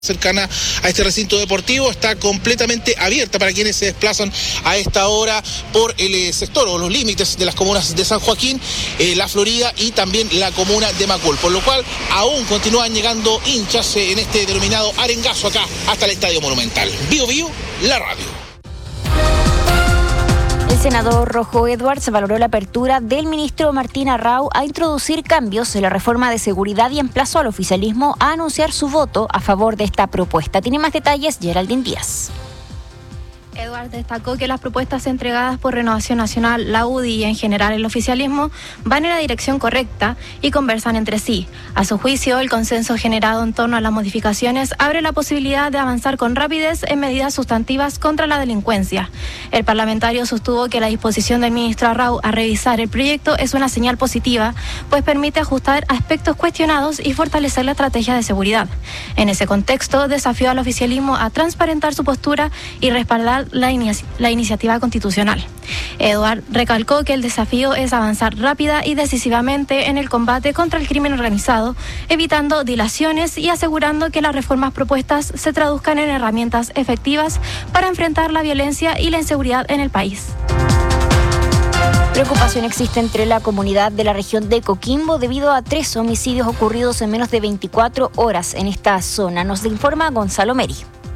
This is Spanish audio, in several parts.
cercana a este recinto deportivo está completamente abierta para quienes se desplazan a esta hora por el sector o los límites de las comunas de San Joaquín, La Florida y también la comuna de Macul, por lo cual aún continúan llegando hinchas en este denominado arengazo acá hasta el Estadio Monumental. Bio Bio, la radio. El senador Rojo Edwards valoró la apertura del ministro Martín Arrau a introducir cambios en la reforma de seguridad y emplazó al oficialismo a anunciar su voto a favor de esta propuesta. Tiene más detalles Geraldine Díaz. Edwards destacó que las propuestas entregadas por Renovación Nacional, la UDI y en general el oficialismo van en la dirección correcta y conversan entre sí. A su juicio, el consenso generado en torno a las modificaciones abre la posibilidad de avanzar con rapidez en medidas sustantivas contra la delincuencia. El parlamentario sostuvo que la disposición del ministro Arrau a revisar el proyecto es una señal positiva, pues permite ajustar aspectos cuestionados y fortalecer la estrategia de seguridad. En ese contexto, desafió al oficialismo a transparentar su postura y respaldar la iniciativa constitucional. Edward recalcó que el desafío es avanzar rápida y decisivamente en el combate contra el crimen organizado, evitando dilaciones y asegurando que las reformas propuestas se traduzcan en herramientas efectivas para enfrentar la violencia y la inseguridad en el país. Preocupación existe entre la comunidad de la región de Coquimbo debido a 3 homicidios ocurridos en menos de 24 horas en esta zona. Nos informa Gonzalo Meri.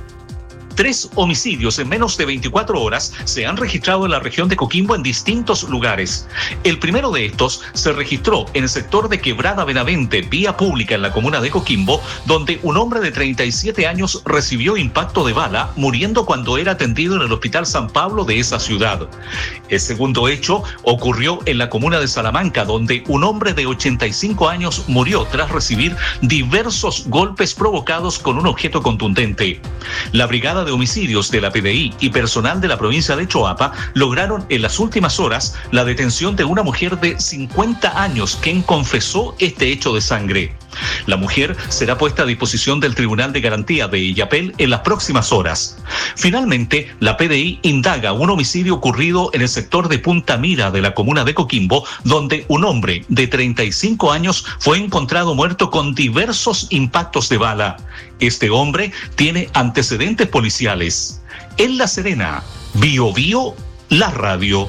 3 homicidios en menos de 24 horas se han registrado en la región de Coquimbo en distintos lugares. El primero de estos se registró en el sector de Quebrada Benavente, vía pública en la comuna de Coquimbo, donde un hombre de 37 años recibió impacto de bala, muriendo cuando era atendido en el Hospital San Pablo de esa ciudad. El segundo hecho ocurrió en la comuna de Salamanca, donde un hombre de 85 años murió tras recibir diversos golpes provocados con un objeto contundente. La brigada de homicidios de la PDI y personal de la provincia de Choapa lograron en las últimas horas la detención de una mujer de 50 años quien confesó este hecho de sangre. La mujer será puesta a disposición del Tribunal de Garantía de Illapel en las próximas horas. Finalmente, la PDI indaga un homicidio ocurrido en el sector de Punta Mira de la comuna de Coquimbo, donde un hombre de 35 años fue encontrado muerto con diversos impactos de bala. Este hombre tiene antecedentes policiales. En La Serena, Bio Bio, la radio.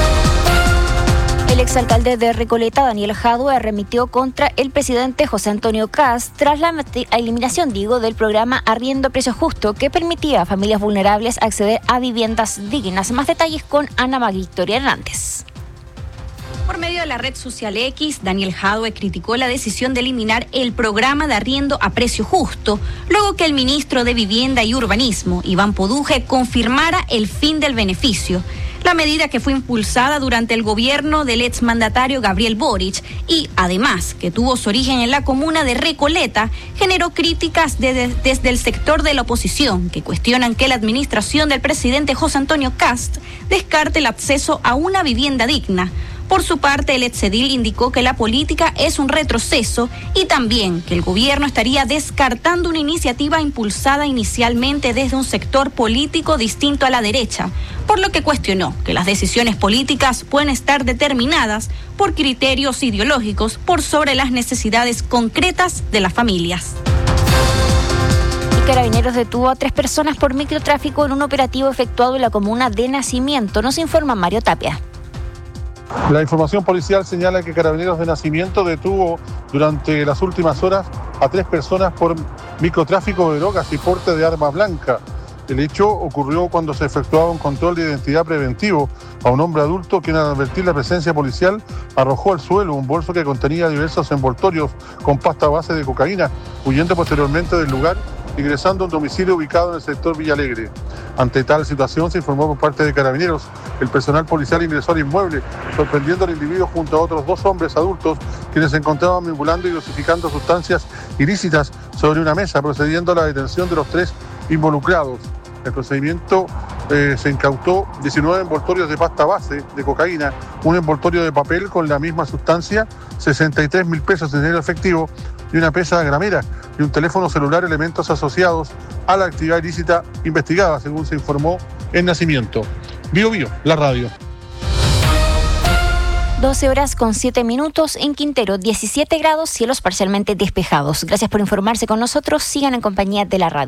El exalcalde de Recoleta, Daniel Jadue, arremetió contra el presidente José Antonio Kast tras la eliminación, del programa Arriendo a Precio Justo, que permitía a familias vulnerables acceder a viviendas dignas. Más detalles con Ana Victoria Hernández. Por medio de la red social X, Daniel Jadue criticó la decisión de eliminar el programa de arriendo a precio justo, luego que el ministro de Vivienda y Urbanismo, Iván Poduje, confirmara el fin del beneficio. La medida, que fue impulsada durante el gobierno del exmandatario Gabriel Boric y, además, que tuvo su origen en la comuna de Recoleta, generó críticas desde el sector de la oposición, que cuestionan que la administración del presidente José Antonio Kast descarte el acceso a una vivienda digna. Por su parte, el exedil indicó que la política es un retroceso y también que el gobierno estaría descartando una iniciativa impulsada inicialmente desde un sector político distinto a la derecha, por lo que cuestionó que las decisiones políticas pueden estar determinadas por criterios ideológicos por sobre las necesidades concretas de las familias. Y Carabineros detuvo a 3 personas por microtráfico en un operativo efectuado en la comuna de Nacimiento. Nos informa Mario Tapia. La información policial señala que Carabineros de Nacimiento detuvo durante las últimas horas a 3 personas por microtráfico de drogas y porte de arma blanca. El hecho ocurrió cuando se efectuaba un control de identidad preventivo a un hombre adulto quien, al advertir la presencia policial, arrojó al suelo un bolso que contenía diversos envoltorios con pasta base de cocaína, huyendo posteriormente del lugar, ingresando a un domicilio ubicado en el sector Villa Alegre. Ante tal situación, se informó por parte de Carabineros. El personal policial ingresó al inmueble, sorprendiendo al individuo junto a otros 2 hombres adultos quienes se encontraban manipulando y dosificando sustancias ilícitas sobre una mesa, procediendo a la detención de los 3 involucrados. El procedimiento se incautó 19 envoltorios de pasta base de cocaína, un envoltorio de papel con la misma sustancia, 63.000 pesos en dinero efectivo y una pesa gramera y un teléfono celular, elementos asociados a la actividad ilícita investigada, según se informó en Nacimiento. Bio Bio, la radio. 12:07 en Quintero, 17 grados, cielos parcialmente despejados. Gracias por informarse con nosotros. Sigan en compañía de la radio.